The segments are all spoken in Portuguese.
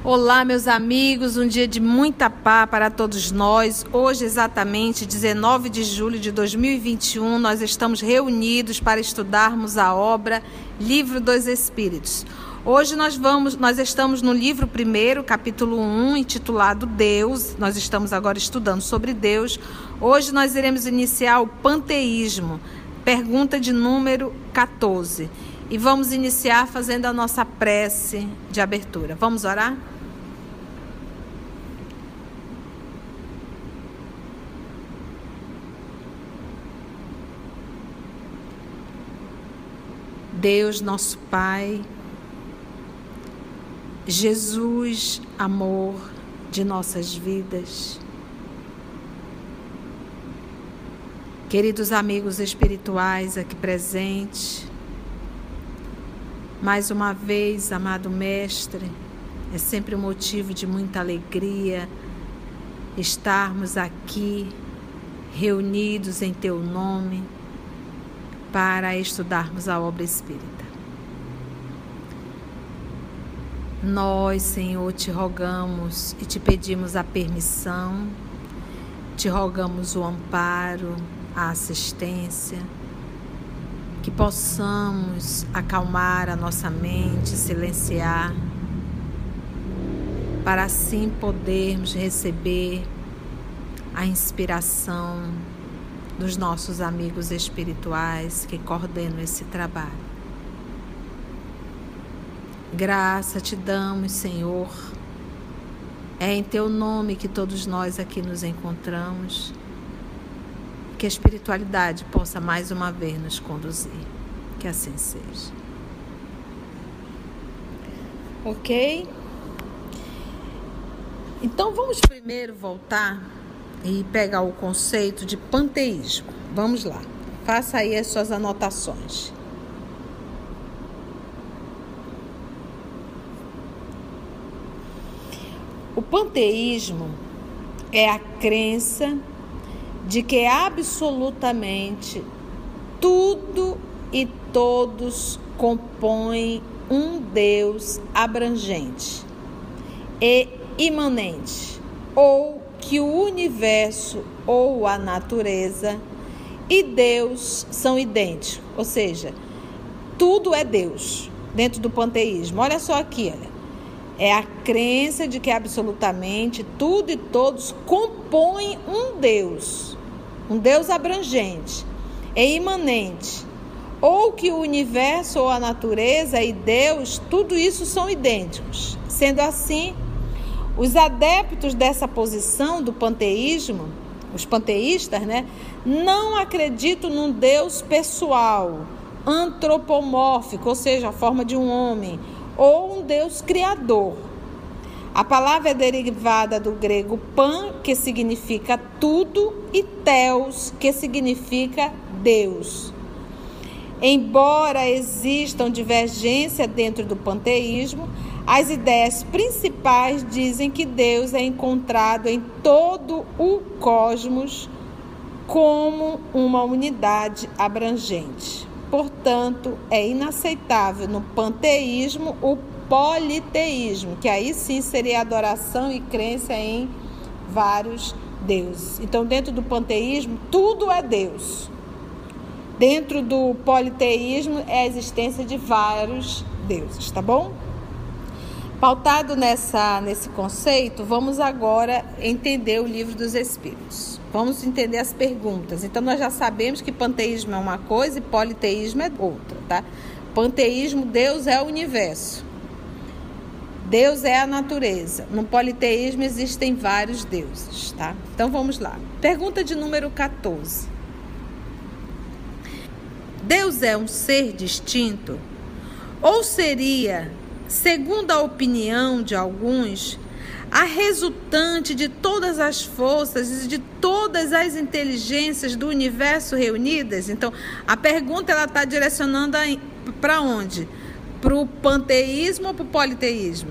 Olá, meus amigos, um dia de muita paz para todos nós. Hoje, exatamente 19 de julho de 2021, nós estamos reunidos para estudarmos a obra Livro dos Espíritos. Hoje nós estamos no livro 1, capítulo 1, intitulado Deus. Nós estamos agora estudando sobre Deus. Hoje nós iremos iniciar o panteísmo, pergunta de número 14. E vamos iniciar fazendo a nossa prece de abertura. Vamos orar? Deus, nosso Pai, Jesus, amor de nossas vidas, queridos amigos espirituais aqui presentes, mais uma vez, amado Mestre, é sempre um motivo de muita alegria estarmos aqui reunidos em Teu nome para estudarmos a obra espírita. Nós, Senhor, te rogamos e te pedimos a permissão, te rogamos o amparo, a assistência, que possamos acalmar a nossa mente, silenciar, para assim podermos receber a inspiração dos nossos amigos espirituais que coordenam esse trabalho. Graça te damos, Senhor. É em Teu nome que todos nós aqui nos encontramos. Que a espiritualidade possa mais uma vez nos conduzir. Que assim seja. Ok? Então vamos primeiro voltar e pegar o conceito de panteísmo. Vamos lá. Faça aí as suas anotações. O panteísmo é a crença de que absolutamente tudo e todos compõem um Deus abrangente e imanente, ou que o universo ou a natureza e Deus são idênticos, ou seja, tudo é Deus dentro do panteísmo. Olha só aqui, olha. É a crença de que absolutamente tudo e todos compõem um Deus abrangente e imanente, ou que o universo ou a natureza e Deus, tudo isso são idênticos. Sendo assim, os adeptos dessa posição do panteísmo, os panteístas, não acreditam num Deus pessoal, antropomórfico, ou seja, a forma de um homem, ou um Deus criador. A palavra é derivada do grego pan, que significa tudo, e theos, que significa Deus. Embora existam divergências dentro do panteísmo, as ideias principais dizem que Deus é encontrado em todo o cosmos como uma unidade abrangente. Portanto, é inaceitável no panteísmo o politeísmo, que aí sim seria adoração e crença em vários deuses. Então, dentro do panteísmo, tudo é Deus. Dentro do politeísmo, é a existência de vários deuses, tá bom? Pautado nesse conceito, vamos agora entender o Livro dos Espíritos. Vamos entender as perguntas. Então, nós já sabemos que panteísmo é uma coisa e politeísmo é outra, tá? Panteísmo, Deus é o universo. Deus é a natureza. No politeísmo existem vários deuses, tá? Então, vamos lá. Pergunta de número 14. Deus é um ser distinto? Ou seria, segundo a opinião de alguns, a resultante de todas as forças e de todas as inteligências do universo reunidas? Então, a pergunta está direcionando para onde? Para o panteísmo ou para o politeísmo?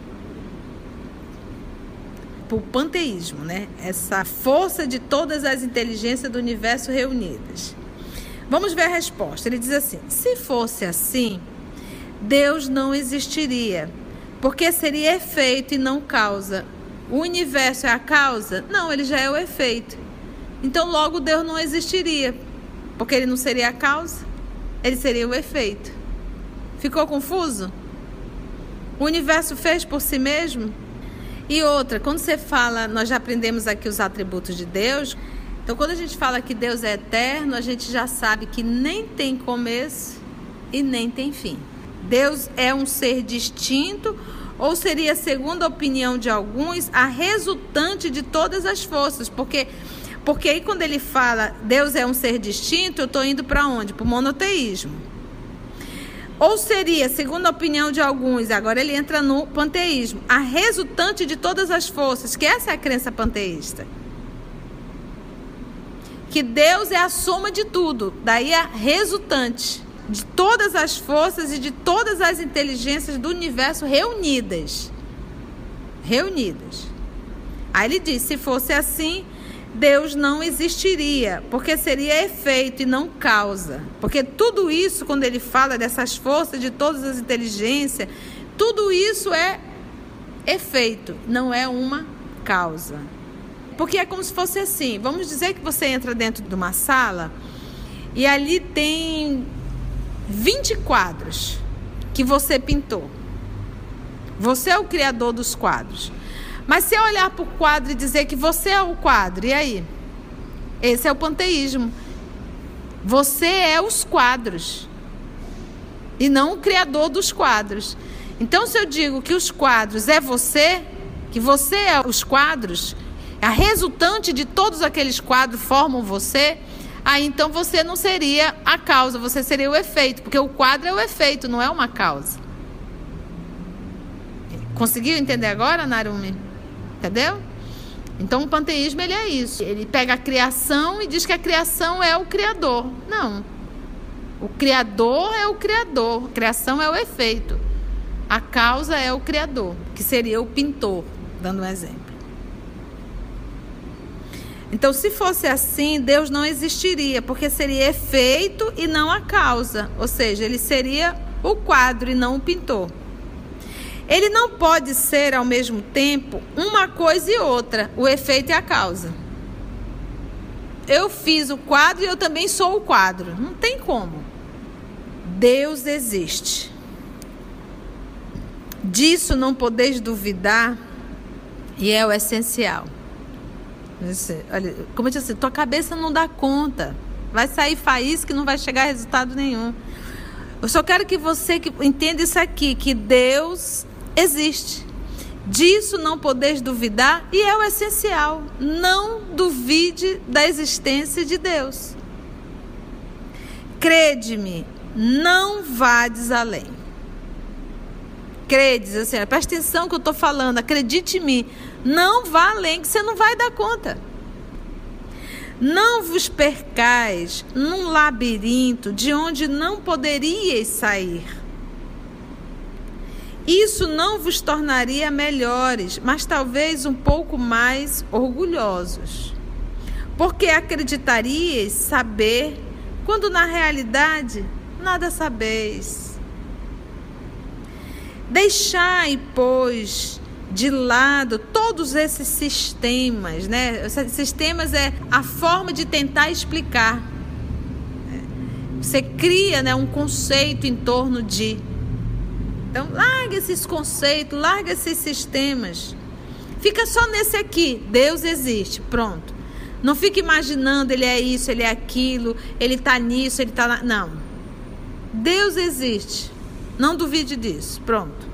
Para o panteísmo, Essa força de todas as inteligências do universo reunidas. Vamos ver a resposta. Ele diz assim: se fosse assim, Deus não existiria, Porque seria efeito e não causa. O universo é a causa? Não, ele já é o efeito. Então logo Deus não existiria, porque ele não seria a causa, ele seria o efeito. Ficou confuso? O universo fez por si mesmo? E outra, quando você fala, nós já aprendemos aqui os atributos de Deus. Então quando a gente fala que Deus é eterno, a gente já sabe que nem tem começo e nem tem fim. Deus é um ser distinto, ou seria, segundo a opinião de alguns, a resultante de todas as forças. Porque aí quando ele fala Deus é um ser distinto, eu estou indo para onde? Para o monoteísmo. Ou seria, segundo a opinião de alguns, agora ele entra no panteísmo, a resultante de todas as forças, que essa é a crença panteísta. Que Deus é a soma de tudo, daí a resultante de todas as forças e de todas as inteligências do universo reunidas. Aí ele diz, se fosse assim, Deus não existiria, porque seria efeito e não causa. Porque tudo isso, quando ele fala dessas forças, de todas as inteligências, tudo isso é efeito, não é uma causa. Porque é como se fosse assim, vamos dizer que você entra dentro de uma sala e ali tem 20 quadros que você pintou. Você é o criador dos quadros. Mas se eu olhar para o quadro e dizer que você é o quadro, e aí? Esse é o panteísmo. Você é os quadros e não o criador dos quadros. Então, se eu digo que os quadros é você, que você é os quadros, a resultante de todos aqueles quadros formam você, aí então você não seria a causa, você seria o efeito, porque o quadro é o efeito, não é uma causa. Conseguiu entender agora, Narumi? Entendeu? Então o panteísmo ele é isso. Ele pega a criação e diz que a criação é o criador. Não. O criador é o criador. A criação é o efeito. A causa é o criador, que seria o pintor, dando um exemplo. Então, se fosse assim, Deus não existiria, porque seria efeito e não a causa. Ou seja, ele seria o quadro e não o pintor. Ele não pode ser, ao mesmo tempo, uma coisa e outra, o efeito e a causa. Eu fiz o quadro e eu também sou o quadro. Não tem como. Deus existe. Disso não podeis duvidar, e é o essencial. Olha, como eu disse assim, tua cabeça não dá conta. Vai sair faísca que não vai chegar a resultado nenhum. Eu só quero que você entenda isso aqui, que Deus existe. Disso não podeis duvidar, e é o essencial. Não duvide da existência de Deus. Crede-me, não vades além. Credes, assim, presta atenção que eu estou falando, acredite em mim. Não vá além, que você não vai dar conta. Não vos percais num labirinto de onde não poderíeis sair. Isso não vos tornaria melhores, mas talvez um pouco mais orgulhosos. Porque acreditaríeis saber, quando na realidade nada sabeis. Deixai, pois, de lado todos esses sistemas, né? Sistemas é a forma de tentar explicar. Você cria, né, um conceito em torno de. Então, larga esses conceitos, larga esses sistemas. Fica só nesse aqui. Deus existe, pronto. Não fica imaginando, ele é isso, ele é aquilo, ele está nisso, ele está lá. Não. Deus existe. Não duvide disso, pronto.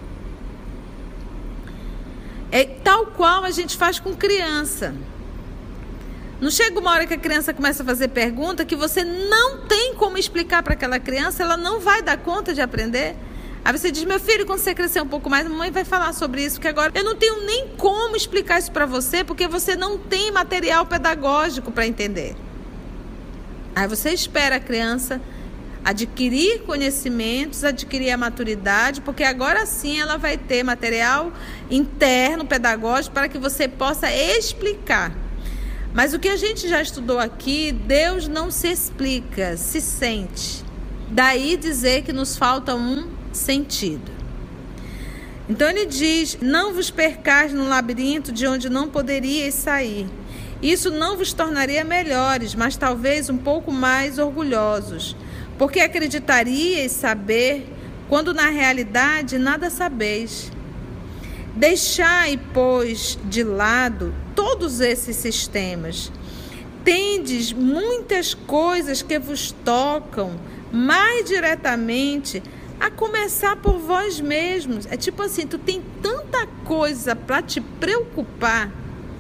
É tal qual a gente faz com criança. Não chega uma hora que a criança começa a fazer pergunta que você não tem como explicar para aquela criança, ela não vai dar conta de aprender. Aí você diz, meu filho, quando você crescer um pouco mais, a mamãe vai falar sobre isso, porque agora eu não tenho nem como explicar isso para você, porque você não tem material pedagógico para entender. Aí você espera a criança adquirir conhecimentos, adquirir a maturidade, porque agora sim ela vai ter material interno, pedagógico, para que você possa explicar. Mas o que a gente já estudou aqui, Deus não se explica, se sente. Daí dizer que nos falta um sentido. Então ele diz: não vos percais no labirinto de onde não poderíeis sair. Isso não vos tornaria melhores, mas talvez um pouco mais orgulhosos, porque acreditaríeis saber, quando na realidade nada sabeis. Deixai, pois, de lado todos esses sistemas. Tendes muitas coisas que vos tocam mais diretamente, a começar por vós mesmos. É tipo assim, tu tem tanta coisa para te preocupar,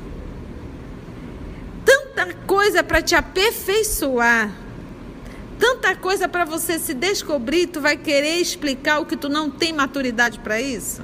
tanta coisa para te aperfeiçoar, tanta coisa para você se descobrir, tu vai querer explicar o que tu não tem maturidade para isso?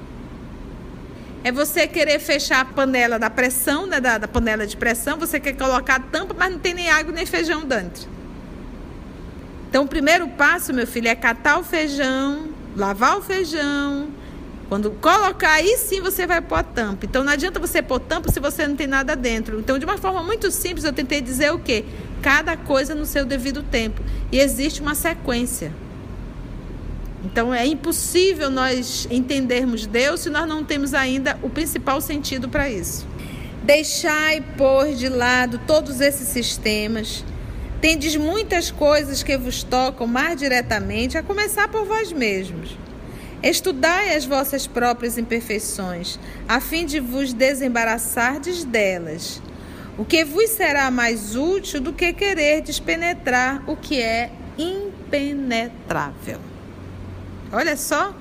É você querer fechar a panela da pressão, né, da panela de pressão, você quer colocar a tampa, mas não tem nem água nem feijão dentro. Então, o primeiro passo, meu filho, é catar o feijão, lavar o feijão. Quando colocar, aí sim você vai pôr a tampa. Então, não adianta você pôr tampa se você não tem nada dentro. Então, de uma forma muito simples, eu tentei dizer o quê? Cada coisa no seu devido tempo. E existe uma sequência. Então, é impossível nós entendermos Deus se nós não temos ainda o principal sentido para isso. Deixai, pois, de lado todos esses sistemas. Tendes muitas coisas que vos tocam mais diretamente, a começar por vós mesmos. Estudai as vossas próprias imperfeições, a fim de vos desembaraçardes delas. O que vos será mais útil do que quererdes penetrar o que é impenetrável. Olha só.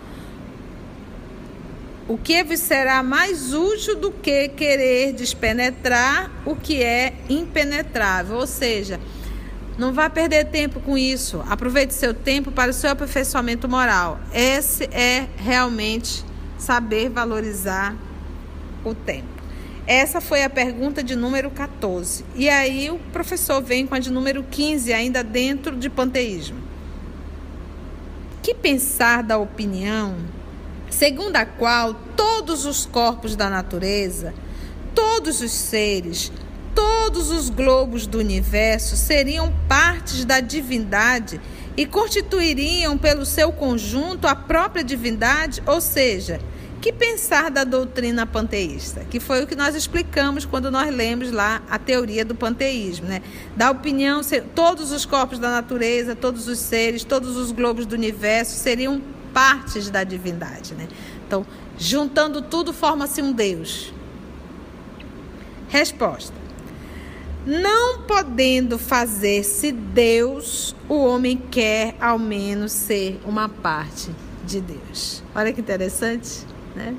O que vos será mais útil do que quererdes penetrar o que é impenetrável. Ou seja, não vá perder tempo com isso. Aproveite seu tempo para o seu aperfeiçoamento moral. Esse é realmente saber valorizar o tempo. Essa foi a pergunta de número 14. E aí o professor vem com a de número 15, ainda dentro de panteísmo. Que pensar da opinião segundo a qual todos os corpos da natureza, todos os seres, todos os globos do universo seriam partes da divindade e constituiriam pelo seu conjunto a própria divindade? Ou seja, que pensar da doutrina panteísta? Que foi o que nós explicamos quando nós lemos lá a teoria do panteísmo, né? Da opinião, todos os corpos da natureza, todos os seres, todos os globos do universo seriam partes da divindade, né? Então, juntando tudo, forma-se um Deus. Resposta: não podendo fazer-se Deus, o homem quer ao menos ser uma parte de Deus. Olha que interessante, né?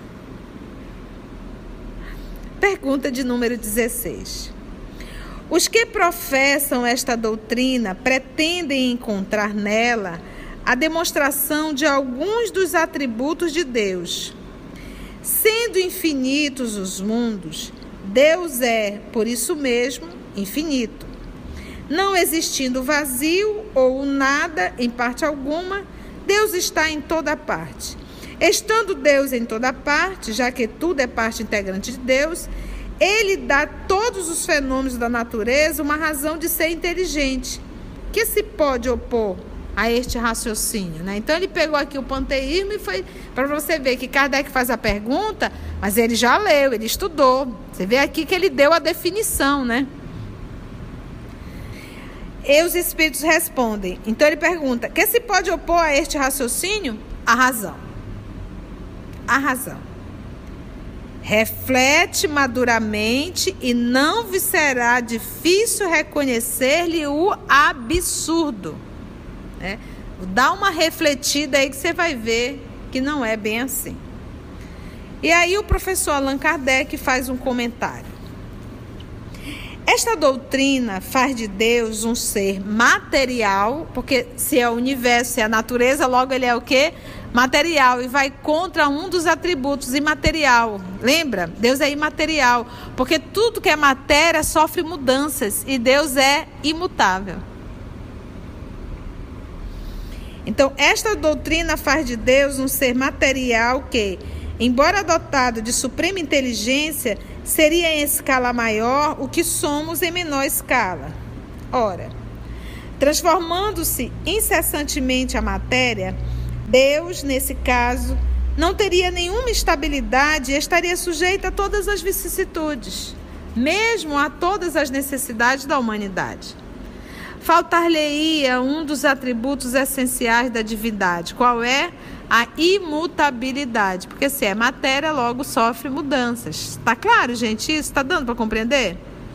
Pergunta de número 16. Os que professam esta doutrina pretendem encontrar nela a demonstração de alguns dos atributos de Deus. Sendo infinitos os mundos, Deus é, por isso mesmo, infinito. Não existindo vazio ou nada em parte alguma, Deus está em toda parte. Estando Deus em toda parte, já que tudo é parte integrante de Deus, Ele dá a todos os fenômenos da natureza uma razão de ser inteligente, que se pode opor a este raciocínio, né? Então ele pegou aqui o panteísmo e foi para você ver que Kardec faz a pergunta, mas ele já leu, ele estudou. Você vê aqui que ele deu a definição, né? E os espíritos respondem. Então ele pergunta: que se pode opor a este raciocínio? A razão. A razão. Reflete maduramente e não vos será difícil reconhecer-lhe o absurdo. Dá uma refletida aí que você vai ver que não é bem assim. E aí o professor Allan Kardec faz um comentário. Esta doutrina faz de Deus um ser material, porque se é o universo, se é a natureza, logo ele é o quê? Material, e vai contra um dos atributos, imaterial. Lembra? Deus é imaterial, porque tudo que é matéria sofre mudanças e Deus é imutável. Então, esta doutrina faz de Deus um ser material que, embora dotado de suprema inteligência, seria em escala maior o que somos em menor escala. Ora, transformando-se incessantemente a matéria, Deus, nesse caso, não teria nenhuma estabilidade e estaria sujeita a todas as vicissitudes, mesmo a todas as necessidades da humanidade. Faltar-lhe-ia um dos atributos essenciais da divindade. Qual é? A imutabilidade. Porque se é matéria, logo sofre mudanças. Está claro, gente? Isso está dando para compreender?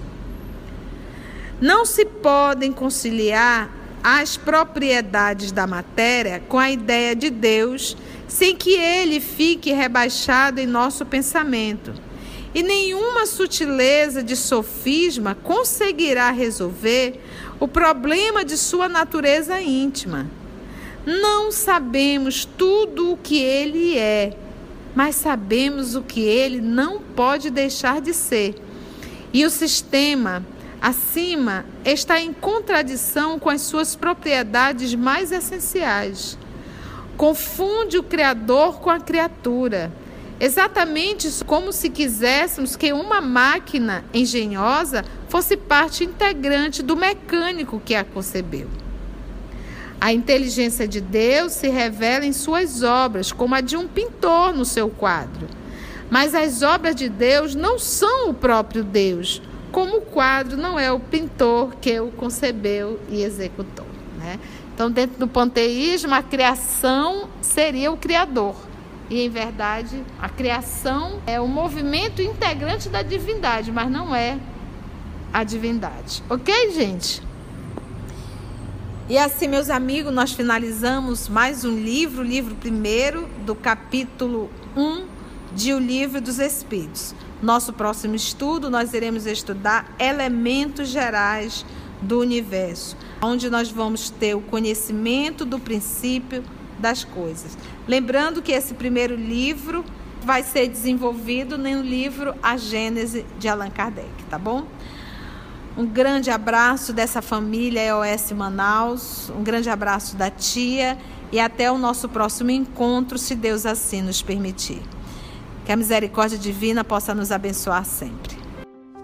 Não se podem conciliar as propriedades da matéria com a ideia de Deus, sem que ele fique rebaixado em nosso pensamento. E nenhuma sutileza de sofisma conseguirá resolver o problema de sua natureza íntima. Não sabemos tudo o que ele é, mas sabemos o que ele não pode deixar de ser. E o sistema acima está em contradição com as suas propriedades mais essenciais. Confunde o Criador com a criatura. Exatamente como se quiséssemos que uma máquina engenhosa fosse parte integrante do mecânico que a concebeu. A inteligência de Deus se revela em suas obras, como a de um pintor no seu quadro. Mas as obras de Deus não são o próprio Deus, como o quadro não é o pintor que o concebeu e executou, né? Então, dentro do panteísmo, a criação seria o Criador. E, em verdade, a criação é o movimento integrante da divindade, mas não é a divindade. Ok, gente? E assim, meus amigos, nós finalizamos mais um livro, o livro primeiro do capítulo 1 de O Livro dos Espíritos. Nosso próximo estudo, nós iremos estudar elementos gerais do universo, onde nós vamos ter o conhecimento do princípio das coisas. Lembrando que esse primeiro livro vai ser desenvolvido no livro A Gênese de Allan Kardec, tá bom? Um grande abraço dessa família EOS Manaus, um grande abraço da tia e até o nosso próximo encontro, se Deus assim nos permitir. Que a misericórdia divina possa nos abençoar sempre.